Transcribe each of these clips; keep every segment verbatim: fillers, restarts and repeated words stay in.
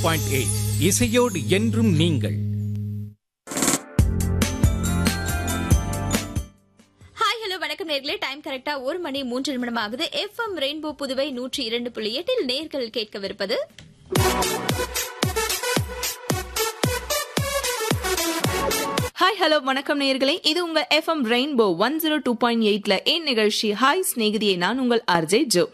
Point eight இசையோடு என்றும் நீங்கள். ஹாய் ஹலோ வணக்கம் நேர்களே. டைம் கரெக்டா ஒரு மணி மூன்று நிமிடம் ஆகுது. எஃப்எம் ரெயின்போ புதுவை நூற்றி இரண்டு புள்ளி எட்டில் நேர்கள் கேட்கவிருப்பது ஹாய் ஹலோ வணக்கம் நேயர்களே. இது உங்க FM rainbow one zero two point எயிட்ல என் நிகழ்ச்சி ஹாய் ஸ்நேகிதியே. நான் உங்கள் ஆர்ஜே ஜோ.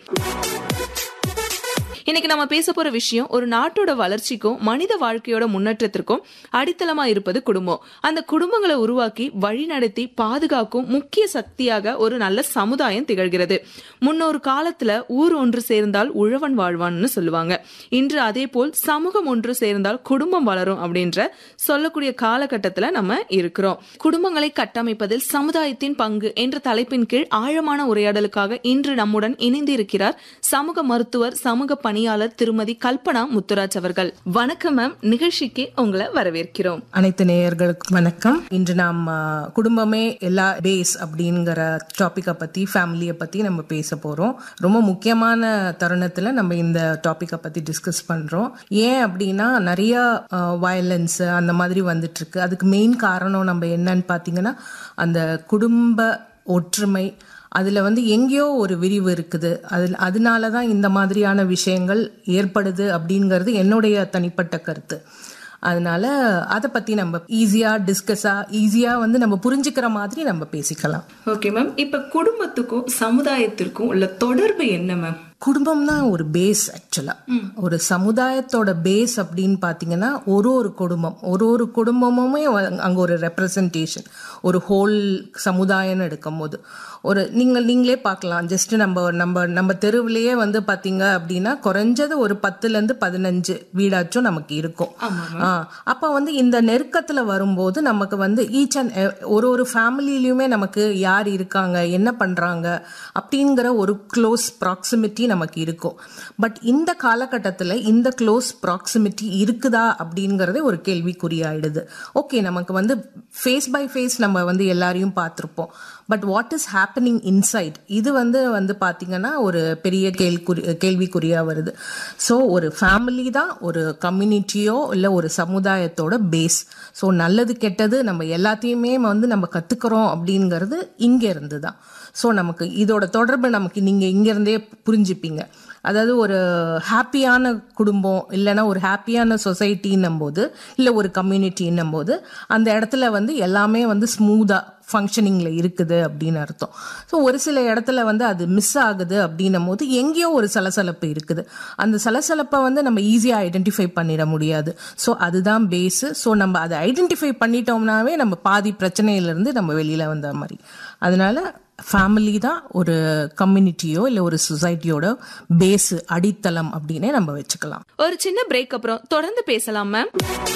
இன்னைக்கு நம்ம பேச போற விஷயம் ஒரு நாட்டோட வளர்ச்சிக்கும் மனித வாழ்க்கையோட முன்னேற்றத்திற்கும் அடித்தளமா இருப்பது குடும்பம். அந்த குடும்பங்களை உருவாக்கி வழிநடத்தி பாதுகாக்கும் முக்கிய சக்தியாக ஒரு நல்ல சமுதாயம் திகழ்கிறது. முன்னொரு காலத்துல ஊர் ஒன்று சேர்ந்தால் உழவன் வாழ்வான்னு சொல்லுவாங்க. இன்று அதே போல் சமூகம் ஒன்று சேர்ந்தால் குடும்பம் வளரும் அப்படின்ற சொல்லக்கூடிய காலகட்டத்துல நம்ம இருக்கிறோம். குடும்பங்களை கட்டமைப்பதில் சமுதாயத்தின் பங்கு என்ற தலைப்பின் கீழ் ஆழமான உரையாடலுக்காக இன்று நம்முடன் இணைந்து இருக்கிறார் சமூக மருத்துவர் சமூக பணி திருமதி கல்பனா முத்துராஜ் அவர்கள். வணக்கம் மேம். நிகழ்ச்சிக்கு உங்களை வரவேற்கிறோம். அனைத்து நேயர்களுக்கு வணக்கம். இன்று நாம் குடும்பமே எல்லா பேஸ் அப்படிங்கிற டாபிக்கை பத்தி ஃபேமிலியை பத்தி நம்ம பேச போறோம். ரொம்ப முக்கியமான தருணத்துல நம்ம இந்த டாபிக்கை பத்தி டிஸ்கஸ் பண்றோம். ஏன் அப்படின்னா நிறைய வயலன்ஸ் அந்த மாதிரி வந்துட்டு இருக்கு. அதுக்கு மெயின் காரணம் நம்ம என்னன்னு பாத்தீங்கன்னா அந்த குடும்ப ஒற்றுமை அதில் வந்து எங்கேயோ ஒரு விரிவு இருக்குது. அதில் அதனால தான் இந்த மாதிரியான விஷயங்கள் ஏற்படுது அப்படிங்கிறது என்னுடைய தனிப்பட்ட கருத்து. அதனால அதை பற்றி நம்ம ஈஸியாக டிஸ்கஸாக ஈஸியாக வந்து நம்ம புரிஞ்சுக்கிற மாதிரி நம்ம பேசிக்கலாம். Okay ma'am. இப்போ குடும்பத்துக்கும் சமுதாயத்திற்கும் உள்ள தொடர்பு என்ன மேம்? குடும்பம் தான் ஒரு பேஸ். ஆக்சுவலா ஒரு சமுதாயத்தோட பேஸ் அப்படின்னு பாத்தீங்கன்னா ஒரு ஒரு குடும்பம் ஒரு ஒரு குடும்பமுமே அங்க ஒரு ரெப்ரசன்டேஷன், ஒரு ஹோல் சமுதாயம்னு எடுக்கும் போது ஒரு நீங்கள் நீங்களே பார்க்கலாம். ஜஸ்ட் நம்ம நம்ம நம்ம தெருவிலேயே வந்து பாத்தீங்க அப்படின்னா குறைஞ்சது ஒரு பத்துல இருந்து பதினஞ்சு வீடாச்சும் நமக்கு இருக்கும். அப்ப வந்து இந்த நெருக்கத்துல வரும்போது நமக்கு வந்து ஈச் அண்ட் ஒரு ஒரு ஃபேமிலியிலுமே நமக்கு யார் இருக்காங்க, என்ன பண்றாங்க அப்படிங்கிற ஒரு க்ளோஸ் ப்ராக்சிமிட்டி நமக்கு இருக்கும். பட் இந்த காலகட்டத்தில் இந்த க்ளோஸ் ப்ராக்சிமிட்டி இருக்குதா அப்படிங்கறதே ஒரு கேள்விக்குறியாயிடுது. ஓகே, நமக்கு வந்து ஃபேஸ் பை ஃபேஸ் நம்ம வந்து எல்லாரையும் பார்த்திருப்போம். But what is happening inside, இது வந்து வந்து பாத்தீங்கன்னா ஒரு பெரிய கேள்வி கேள்விக்குறியா வருது. ஸோ ஒரு ஃபேமிலி தான் ஒரு கம்யூனிட்டியோ இல்லை ஒரு சமுதாயத்தோட பேஸ். ஸோ நல்லது கெட்டது நம்ம எல்லாத்தையுமே வந்து நம்ம கத்துக்கிறோம் அப்படிங்கிறது இங்க இருந்து தான். ஸோ நமக்கு இதோட தொடர்பு நமக்கு நீங்க இங்க இருந்தே புரிஞ்சுப்பீங்க. அதாவது ஒரு ஹாப்பியான குடும்பம் இல்லைன்னா ஒரு ஹாப்பியான சொசைட்டின்னும் போது இல்லை ஒரு கம்யூனிட்டின்னும் போது அந்த இடத்துல வந்து எல்லாமே வந்து ஸ்மூதா ஃபங்க்ஷனிங்ல இருக்குது அப்படின்னு அர்த்தம். ஸோ ஒரு சில இடத்துல வந்து அது மிஸ் ஆகுது அப்படின்னும் போது எங்கேயோ ஒரு சலசலப்பு இருக்குது. அந்த சலசலப்பை வந்து நம்ம ஈஸியாக ஐடென்டிஃபை பண்ணிட முடியாது. ஸோ அதுதான் பேஸு. ஸோ நம்ம அதை ஐடென்டிஃபை பண்ணிட்டோம்னாவே நம்ம பாதி பிரச்சனையிலிருந்து நம்ம வெளியில வந்த மாதிரி. அதனால ஃபேமிலி தான் ஒரு கம்யூனிட்டியோ இல்லை ஒரு சொசைட்டியோட பேஸ், அடித்தளம் அப்படின்னே நம்ம வச்சுக்கலாம். ஒரு சின்ன பிரேக் அப்புறம் தொடர்ந்து பேசலாம் மேம்.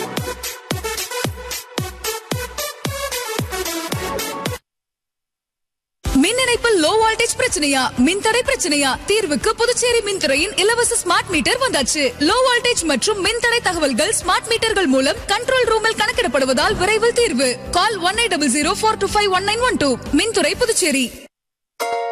மின் இணைப்பில் லோ வோல்டேஜ் பிரச்சனையா, மின்தடை பிரச்சனையா? தீர்வுக்கு புதுச்சேரி மின்துறையின் இலவச ஸ்மார்ட் மீட்டர் வந்தாச்சு. லோ வோல்டேஜ் மற்றும் மின்தடை தகவல்கள் ஸ்மார்ட் மீட்டர்கள் மூலம் கண்ட்ரோல் ரூமில் கணக்கிடப்படுவதால் விரைவில் தீர்வு. கால் one eight double zero four two five one nine one two. மின்துறை புதுச்சேரி.